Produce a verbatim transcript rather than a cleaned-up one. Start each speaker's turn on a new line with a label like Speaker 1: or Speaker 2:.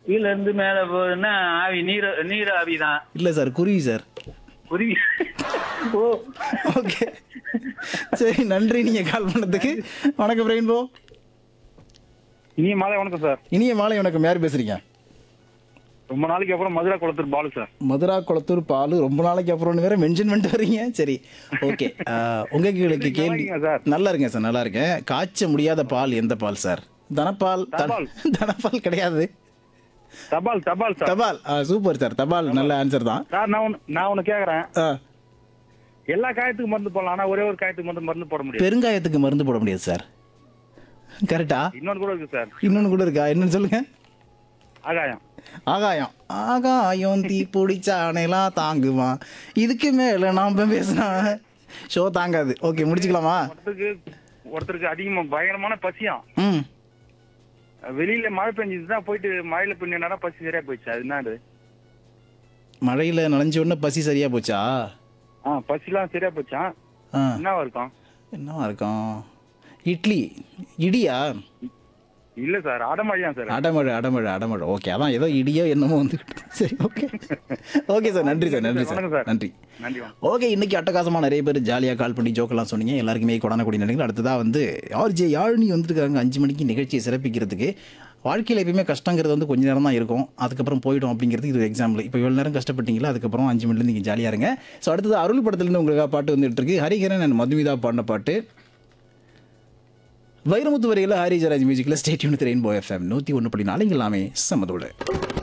Speaker 1: கீழ இருந்து மேல போகுதுன்னா ஆவி நீர் நீர் ஆவி தான்.
Speaker 2: இல்லை சார், குருவி சார்.
Speaker 1: குருவி. ஓ
Speaker 2: ஓகே, சரி, நன்றி நீங்கள் கால் பண்ணதுக்கு. வணக்கம் ரெயின்போ.
Speaker 1: இனிய மாலை வணக்கம் சார்.
Speaker 2: இனிய மாலை வணக்கம். யார் பேசுறீங்க?
Speaker 1: ரொம்ப நாளைக்கு அப்புறம் மதுரா குளத்தூர் பாலு சார்.
Speaker 2: மதுரா குளத்தூர் பாலு. ரொம்ப நாளைக்கு அப்புறம்னு வேற மென்ஷன் பண்ணிட்டு வரீங்க. சரி, ஓகே. உங்களுக்கு கேள்வி. நல்லா இருக்கேன் சார், நல்லா இருக்கேன். காய்ச்ச முடியாத பால் எந்த பால் சார்? தனப்பால்?
Speaker 1: தபால்.
Speaker 2: தனப்பால் கிடையாது.
Speaker 1: தபால் தபால் சார்.
Speaker 2: தபால். சூப்பர் சார், தபால் நல்ல ஆன்சர் தான்
Speaker 1: சார். நான் ஒன்னு நான் ஒன்னு கேக்குறேன்.
Speaker 2: ஆ,
Speaker 1: எல்லா காயத்துக்கும் மருந்து போடலாம், ஆனா ஒரே ஒரு காயத்துக்கு மட்டும் மருந்து போட முடியாது.
Speaker 2: பெருங்காயத்துக்கு மருந்து போட முடியாது சார். கரெக்டா?
Speaker 1: இன்னொன்னு கூட இருக்கு சார்.
Speaker 2: இன்னொன்னு கூட இருக்கா? என்னன்னு சொல்லுங்க.
Speaker 1: ஆகாயம்.
Speaker 2: ஆகாயம். ஆகாயம் தீ பிடிச்சானெல்லாம் தாங்குவான். இதுக்கு மேல நாம பேசினா ஷோ தாங்காது. ஓகே, முடிச்சுக்கலாமா?
Speaker 1: ஒருத்தருக்கு ஒருத்தருக்கு அதிகமா பயங்கரமான பசியாம்.
Speaker 2: ம்
Speaker 1: வெளியில மழை பெஞ்சதுதான், போயிட்டு மழையில பின்னா பசி சரியா போயிடுச்சு. அது என்னது?
Speaker 2: மழையில நனைஞ்ச உடனே பசி சரியா போச்சா?
Speaker 1: ஆ, பசிலாம் சரியா போச்சான்.
Speaker 2: ஆ,
Speaker 1: என்னவா இருக்கும்?
Speaker 2: என்னவா இருக்கும்? இட்லி, இடியா?
Speaker 1: இல்ல சார், அடமழையான் சார்.
Speaker 2: அடமழை, அடமழை, அடமழை. ஓகே, அதான் ஏதோ இடியோ என்னமோ வந்துக்கிட்டு. சரி, ஓகே. ஓகே சார், நன்றி சார், நன்றி சார்,
Speaker 1: வணக்கம் சார்.
Speaker 2: நன்றி.
Speaker 1: நன்றி.
Speaker 2: ஓகே, இன்னைக்கு அட்டகாசமாக நிறைய பேர் ஜாலியாக கால் பண்ணி ஜோக்கெல்லாம் சொன்னீங்க. எல்லாருக்குமே கொடான கொடி நினைக்கிறேன். அடுத்ததாக வந்து ஆர்ஜே யாழினி வந்துருக்காங்க அஞ்சு மணிக்கு நிகழ்ச்சியை சிறப்பிக்கிறதுக்கு. வாழ்க்கையில் எப்பயுமே கஷ்டங்கிறது வந்து கொஞ்ச நேரம் தான் இருக்கும், அதுக்கப்புறம் போயிடும் அப்படிங்கிறதுக்கு இது ஒரு எக்ஸாம்பிள். இப்போ இவ்வளோ நேரம் கஷ்டப்பட்டீங்களா, அதுக்கப்புறம் அஞ்சு மணிலேருந்து நீங்கள் ஜாலியாக இருங்க. ஸோ அடுத்தது அருள் படத்துலேருந்து உங்களுக்காக பாட்டு வந்துட்டு இருக்கு. ஹரிஹரன் அண்ட் மதுமிதா பாடின பாட்டு. வைரமுத்து வரையில் ஹாரி ஜராஜ் மியூசிக்கில். Stay tune with rainbow FM நூற்றி ஒன்று புள்ளி நாலு. இங்கே எல்லாமே சமதோடு.